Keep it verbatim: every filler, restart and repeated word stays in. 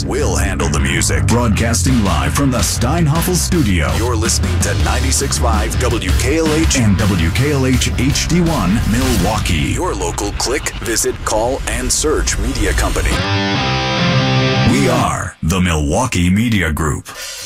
we'll handle the music. Broadcasting live from the Steinhoffel studio. You're listening to ninety-six point five W K L H and W K L H H D one Milwaukee. Your local click, visit, call, and search media company. We are the Milwaukee Media Group.